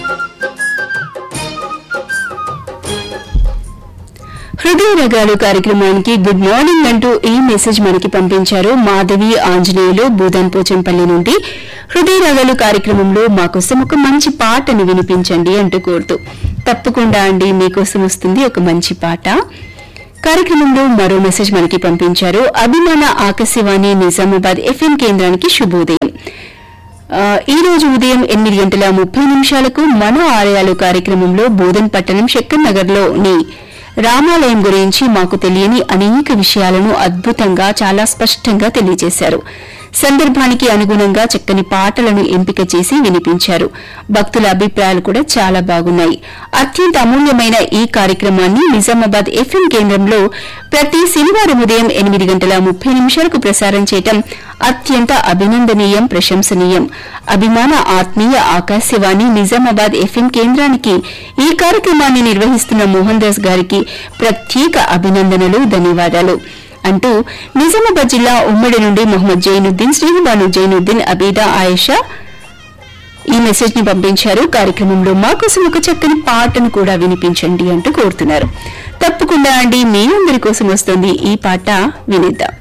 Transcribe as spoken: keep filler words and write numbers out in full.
హృదయ రగాలు కార్యక్రమానికి good morning అంటూ ఈ మెసేజ్ మనకి పంపించారు మాధవి ఆంజనేయులు భూదాన్ పోచంపల్లి నుండి. హృదయ రగాలు కార్యక్రమంలో మాకోసం ఒక మంచి పాటను వినిపించండి అంటూ కోరుతూ, తప్పకుండా అండి మీకోసం వస్తుంది ఒక మంచి పాట. కార్యక్రమంలో మరో మెసేజ్ మనకి పంపించారు అభిమాన ఆకాశవాణి నిజామాబాద్ ఎఫ్ఎం కేంద్రానికి శుభోదయం. ఈ రోజు ఉదయం ఎనిమిది గంటల ముప్పై నిమిషాలకు మన ఆలయాలు కార్యక్రమంలో బోధన్ పట్టణం శక్కర్ నగర్ లోని రామాలయం గురించి మాకు తెలియని అనేక విషయాలను అద్భుతంగా చాలా స్పష్టంగా తెలియజేశారు. సందర్భానికి అనుగుణంగా చక్కని పాటలను ఎంపిక చేసి వినిపించారు. భక్తుల అభిప్రాయాలు కూడా చాలా బాగున్నాయి. అత్యంత అమూల్యమైన ఈ కార్యక్రమాన్ని నిజామాబాద్ ఎఫ్ఎం కేంద్రంలో ప్రతి శనివారం ఉదయం ఎనిమిది గంటల ముప్పై నిమిషాలకు ప్రసారం చేయడం అత్యంత అభినందనీయం, ప్రశంసనీయం. అభిమాన ఆత్మీయ ఆకాశవాణి నిజామాబాద్ ఎఫ్ఎం కేంద్రానికి ఈ కార్యక్రమాన్ని నిర్వహిస్తున్న మోహన్ దాస్ గారికి ప్రత్యేక అభినందనలు, ధన్యవాదాలు అంటూ నిజామాబాద్ జిల్లా ఉమ్మడి నుండి మొహమ్మద్ జైనుద్దీన్, శ్రీబాను జైనుద్దీన్, అబీదా, ఆయేషా ఈ మెసేజ్ ని పంపించారు. కార్యక్రమంలో మాకోసం ఒక చక్కని పాటను కూడా వినిపించండి అంటూ కోరుతున్నారు. తప్పకుండా అండి మీ అందరి కోసం వస్తుంది ఈ పాట, వినిద్దాం.